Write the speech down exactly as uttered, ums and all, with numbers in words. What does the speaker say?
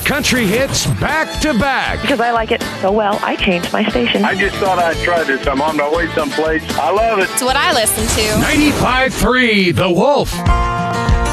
country hits back to back. Because I like it so well, I changed my station. I just thought I'd try this. I'm on my way someplace. I love it. It's what I listen to. ninety-five point three The Wolf.